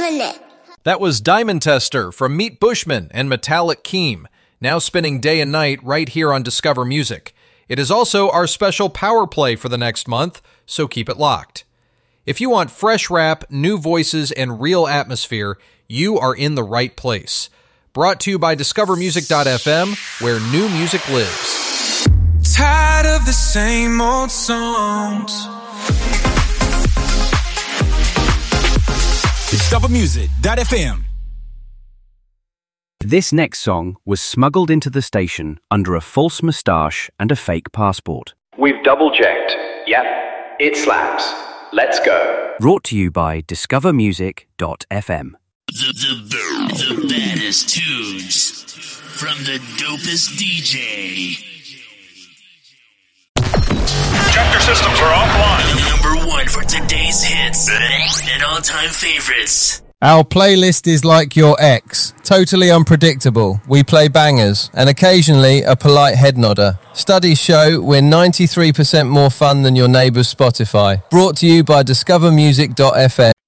loving it. That was Diamond Tester from Meet Bushman and Metallic Keem, now spinning day and night right here on Discover Music. It is also our special power play for the next month, so keep it locked. If you want fresh rap, new voices, and real atmosphere, you are in the right place. Brought to you by DiscoverMusic.fm, where new music lives. Tired of the same old songs. DiscoverMusic.fm. This next song was smuggled into the station under a false moustache and a fake passport. We've double-checked. Yep, it slaps. Let's go. Brought to you by DiscoverMusic.fm. The baddest tunes from the dopest DJ. Check your systems are offline. Number one for today's hits and all-time favorites. Our playlist is like your ex, totally unpredictable. We play bangers and occasionally a polite head nodder. Studies show we're 93% more fun than your neighbour's Spotify. Brought to you by DiscoverMusic.fm.